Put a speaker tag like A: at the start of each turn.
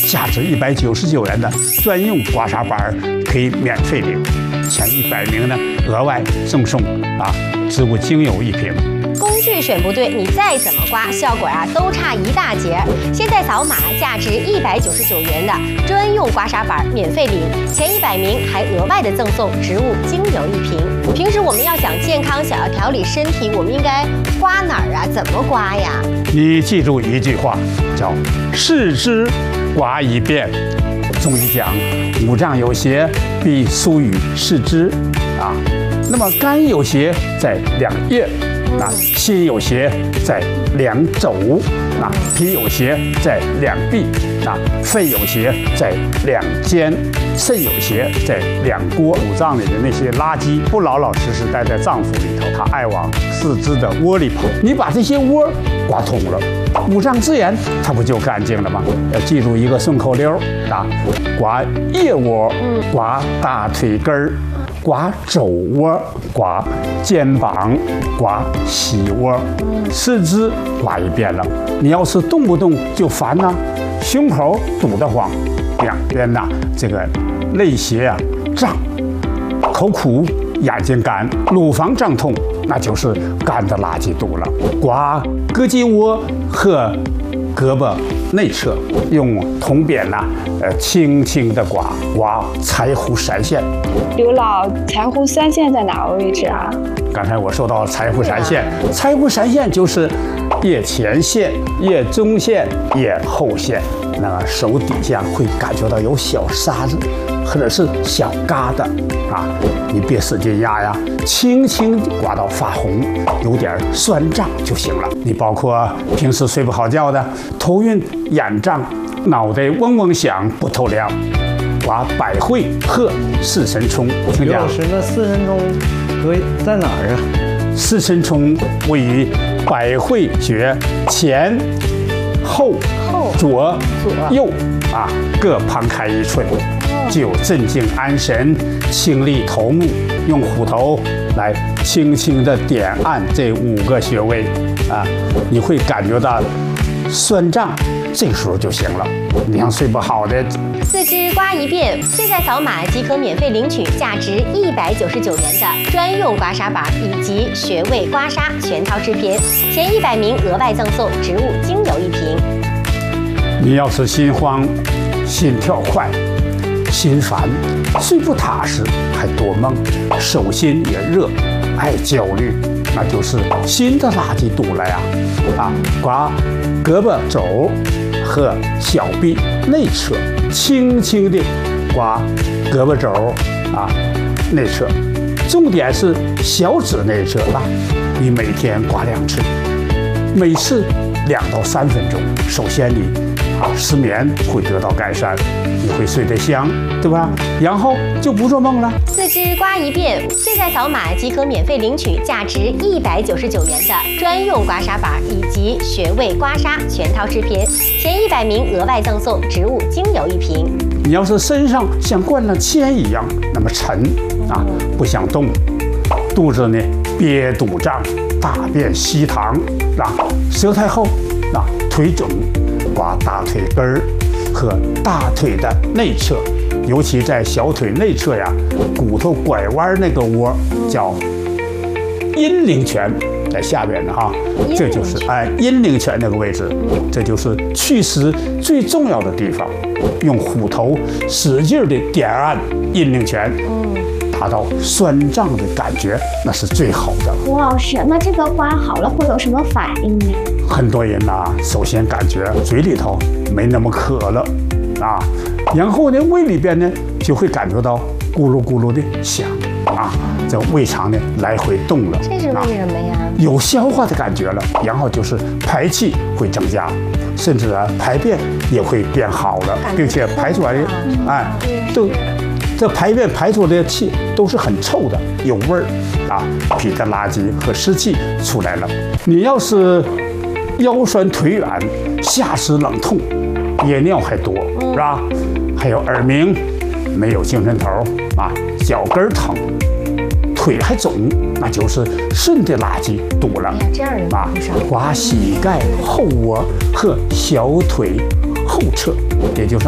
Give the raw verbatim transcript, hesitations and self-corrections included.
A: 价值一百九十九元的专用刮痧板可以免费领，前一百名呢额外赠送啊植物精油一瓶。
B: 工具选不对，你再怎么刮，效果啊都差一大截。现在扫码，价值一百九十九元的专用刮痧板免费领，前一百名还额外的赠送植物精油一瓶。平时我们要想健康，想要调理身体，我们应该刮哪儿啊？怎么刮呀？
A: 你记住一句话，叫四肢刮一遍。中医讲五脏有邪，必疏于四肢啊。那么肝有邪在两腋。啊，心有邪在两肘，啊，脾有邪在两臂，啊，肺有邪在两肩，肾有邪在两锅。五脏里的那些垃圾不老老实实待在脏腑里头，它爱往四肢的窝里跑。你把这些窝刮通了，五脏自然它不就干净了吗？要记住一个顺口溜啊，刮腋窝，刮大腿根儿。刮肘窝，刮肩膀，刮膝窝，四肢刮一遍了。你要是动不动就烦呐、啊，胸口堵得慌，两边呐这个内胁啊胀，口苦，眼睛干，乳房胀痛，那就是肝的垃圾堵了。刮胳肌窝和胳膊内侧，用铜扁呐、啊，呃，轻轻的刮刮柴胡三线。
C: 刘老，柴胡三线在哪个位置啊？
A: 刚才我说到柴胡三线，柴胡三线就是腋前线、腋中线、腋后线。那么手底下会感觉到有小沙子，或者是小疙瘩啊，你别使劲压呀，轻轻刮到发红，有点酸胀就行了。你包括平时睡不好觉的，头晕眼胀，脑袋嗡嗡响不透亮，刮百会和四神聪。
D: 刘老师，那四神聪可以在哪儿啊？
A: 四神聪位于百会穴前、后、左、右啊，各旁开一寸，具有镇静安神、清利头目。用虎头来轻轻的点按这五个穴位啊，你会感觉到酸胀，这个时候就行了。你像睡不好的，
B: 四肢刮一遍，现在扫码即可免费领取价值一百九十九元的专用刮痧板以及穴位刮痧全套制品，前一百名额外赠送植物精油一瓶。
A: 你要是心慌、心跳快、心烦、睡不踏实，还多梦，手心也热，爱焦虑，那就是心的垃圾堵了呀！啊，刮胳膊肘和小臂内侧，轻轻地刮胳膊肘啊内侧，重点是小指内侧啊，你每天刮两次，每次两到三分钟。首先你啊失眠会得到改善，你会睡得香，对吧？然后就不做梦了。
B: 四肢刮一遍，现在扫码即可免费领取价值一百九十九元的专用刮痧板以及穴位刮痧全套制品，前一百名额外赠送植物精油一瓶。
A: 你要是身上像灌了铅一样那么沉啊，不想动，肚子呢憋肚胀，大便稀溏啊，舌太厚啊，腿肿，刮大腿根儿和大腿的内侧，尤其在小腿内侧呀，骨头拐弯那个窝叫阴陵泉，在下边的哈，这就是哎阴陵泉那个位置，这就是祛湿最重要的地方。用虎头使劲的点按阴陵泉，达到酸胀的感觉，那是最好的。
E: 胡老师，那这个刮好了会有什么反应呢？
A: 很多人呐、啊，首先感觉嘴里头没那么渴了啊，然后呢，胃里边呢就会感觉到咕噜咕噜的响啊，这胃肠呢来回动了。
B: 这是为什么呀？
A: 啊、有消化的感觉了，然后就是排气会增加，甚至啊排便也会变好了，并且排出来的哎都。这排便排出来的气都是很臭的，有味儿啊，脾的垃圾和湿气出来了。你要是腰酸腿软、下肢冷痛、夜尿还多，是吧？还有耳鸣、没有精神头啊，脚跟疼、腿还肿，那就是肾的垃圾堵了。
B: 这样
A: 啊，刮膝盖后窝和小腿后侧，也就是